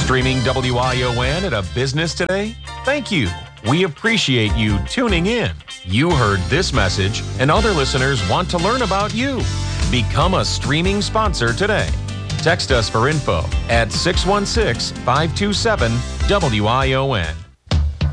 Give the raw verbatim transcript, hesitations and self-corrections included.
Streaming W I O N at a business today? Thank you. We appreciate you tuning in. You heard this message, and other listeners want to learn about you. Become a streaming sponsor today. Text us for info at six one six, five two seven, W I O N.